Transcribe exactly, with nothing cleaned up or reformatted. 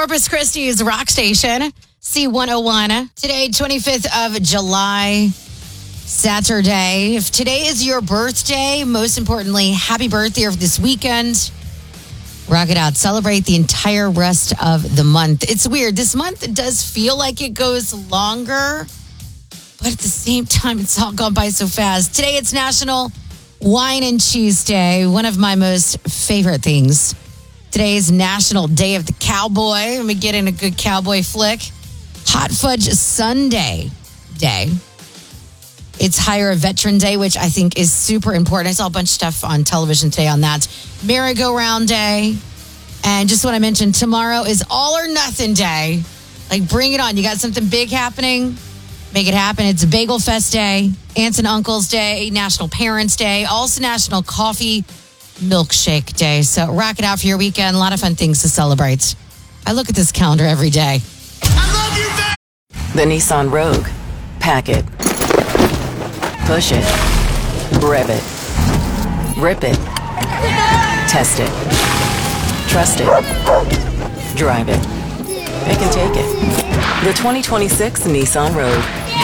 Corpus Christi's Rock Station, C one oh one. Today, twenty-fifth of July, Saturday. If today is your birthday, most importantly, happy birthday of this weekend. Rock it out. Celebrate the entire rest of the month. It's weird. This month, it does feel like it goes longer, but at the same time, it's all gone by so fast. Today, it's National Wine and Cheese Day, one of my most favorite things. Today is National Day of the Cowboy. Let me get in a good cowboy flick. Hot Fudge Sunday Day. It's Hire a Veteran Day, which I think is super important. I saw a bunch of stuff on television today on that. Merry-Go-Round Day. And just what I mentioned, tomorrow is All or Nothing Day. Like, bring it on. You got something big happening? Make it happen. It's Bagel Fest Day, Aunts and Uncles Day, National Parents Day, also National Coffee Milkshake Day. So rock it out for your weekend. A lot of fun things to celebrate. I look at this calendar every day. I love you, Dad. The Nissan Rogue. Pack it. Push it. Rev it. Rip it. Test it. Trust it. Drive it. Pick and take it. The twenty twenty-six Nissan Rogue.